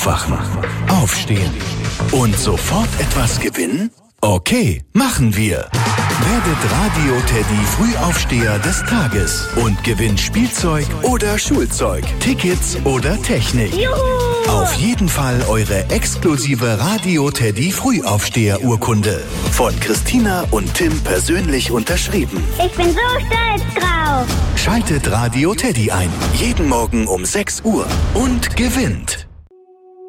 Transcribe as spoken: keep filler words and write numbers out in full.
Aufwachen, aufstehen und sofort etwas gewinnen? Okay, machen wir. Werdet Radio-Teddy Frühaufsteher des Tages und gewinnt Spielzeug oder Schulzeug, Tickets oder Technik. Juhu! Auf jeden Fall eure exklusive Radio-Teddy Frühaufsteher-Urkunde. Von Christina und Tim persönlich unterschrieben. Ich bin so stolz drauf. Schaltet Radio-Teddy ein. Jeden Morgen um sechs Uhr und gewinnt.